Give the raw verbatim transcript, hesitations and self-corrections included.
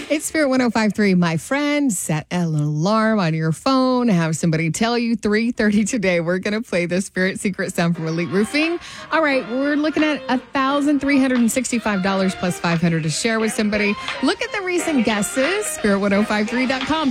It's Spirit one oh five three, my friend. Set an alarm on your phone. Have somebody tell you three thirty today. We're going to play the Spirit Secret Sound from Elite Roofing. All right, we're looking at one thousand three hundred sixty-five dollars plus five hundred dollars to share with somebody. Look at the recent guesses, spirit ten fifty-three dot com.